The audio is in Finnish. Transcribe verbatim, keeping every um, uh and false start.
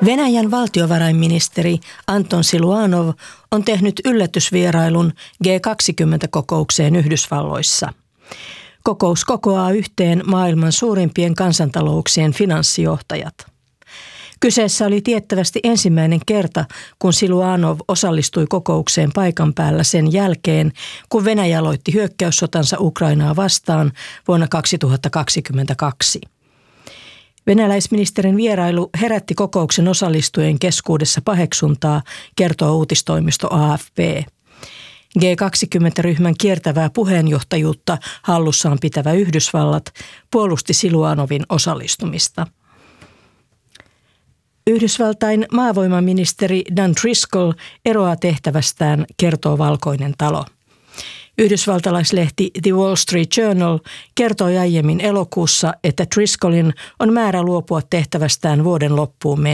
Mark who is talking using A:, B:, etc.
A: Venäjän valtiovarainministeri Anton Siluanov on tehnyt yllätysvierailun G kaksikymmentä-kokoukseen Yhdysvalloissa. Kokous kokoaa yhteen maailman suurimpien kansantalouksien finanssijohtajat. Kyseessä oli tiettävästi ensimmäinen kerta, kun Siluanov osallistui kokoukseen paikan päällä sen jälkeen, kun Venäjä aloitti hyökkäyssotansa Ukrainaa vastaan vuonna kaksituhattakaksikymmentäkaksi. Venäläisministerin vierailu herätti kokouksen osallistujien keskuudessa paheksuntaa, kertoo uutistoimisto A F P. G kaksikymmentä-ryhmän kiertävää puheenjohtajuutta hallussaan pitävä Yhdysvallat puolusti Siluanovin osallistumista. Yhdysvaltain maavoimaministeri Dan Driscoll eroaa tehtävästään, kertoo Valkoinen talo. Yhdysvaltalaislehti The Wall Street Journal kertoi aiemmin elokuussa, että Driscollin on määrä luopua tehtävästään vuoden loppuun mennessä.